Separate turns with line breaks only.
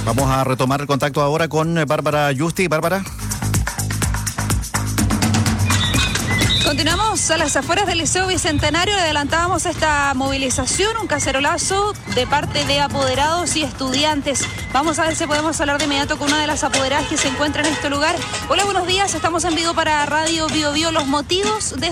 Vamos a retomar el contacto ahora con Bárbara Yusti. Bárbara.
Continuamos a las afueras del Liceo Bicentenario. Adelantábamos esta movilización, un cacerolazo de parte de apoderados y estudiantes. Vamos a ver si podemos hablar de inmediato con una de las apoderadas que se encuentra en este lugar. Hola, buenos días. Estamos en vivo para Radio Bio Bio. Los motivos de